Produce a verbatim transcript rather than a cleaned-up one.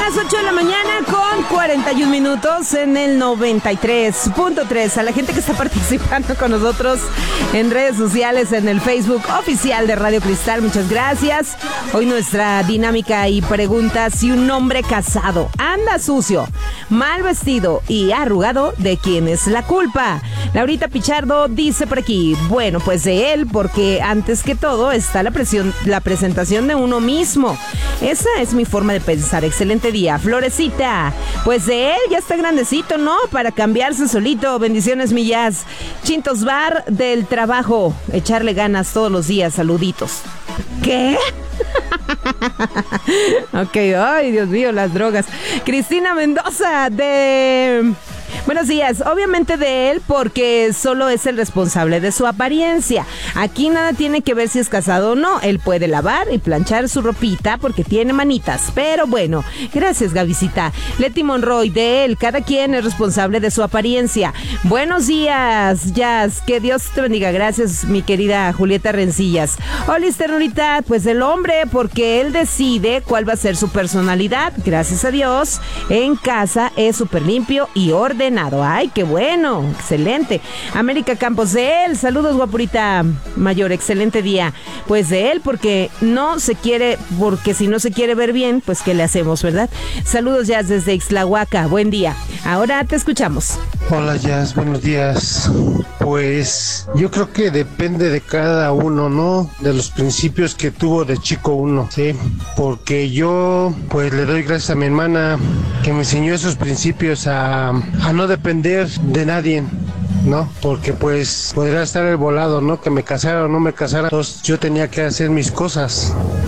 las ocho de la mañana con cuarenta y un minutos en el noventa y tres punto tres. A la gente que está participando con nosotros en redes sociales, en el Facebook oficial de Radio Cristal, muchas gracias. Hoy nuestra dinámica y pregunta: si un hombre casado anda sucio, mal vestido y arrugado, ¿de quién es la culpa? Laurita Pichardo dice por aquí: bueno, pues de él, porque antes que todo está la presión, la presentación de uno mismo. Esa es mi forma de pensar. Excelente día. Florecita: pues de él, ya está grandecito, ¿no? Para cambiarse solito. Bendiciones, mi Jazz. Chintos Bar del trabajo: echarle ganas todos los días. Saluditos. ¿Qué? Ok, ay, Dios mío, las drogas. Cristina Mendoza de... buenos días. Obviamente de él, porque solo es el responsable de su apariencia. Aquí nada tiene que ver si es casado o no. Él puede lavar y planchar su ropita porque tiene manitas. Pero bueno, gracias, Gavisita. Leti Monroy: de él, cada quien es responsable de su apariencia. Buenos días, Jazz. Que Dios te bendiga. Gracias, mi querida Julieta Rencillas. Hola, ternurita: pues del hombre, porque él decide cuál va a ser su personalidad. Gracias a Dios, en casa es súper limpio y ordenado. Ay, qué bueno, excelente. América Campos: de él. Saludos, guapurita mayor, excelente día. Pues de él, porque no se quiere, porque si no se quiere ver bien, pues ¿qué le hacemos, verdad? Saludos, Jazz, desde Ixtlahuaca. Buen día. Ahora te escuchamos. Hola, Jazz, buenos días. Pues yo creo que depende de cada uno, ¿no? De los principios que tuvo de chico uno, ¿sí? Porque yo, pues le doy gracias a mi hermana que me enseñó esos principios a, a no depender de nadie, ¿no? Porque pues podría estar el volado, ¿no? Que me casara o no me casara, entonces yo tenía que hacer mis cosas.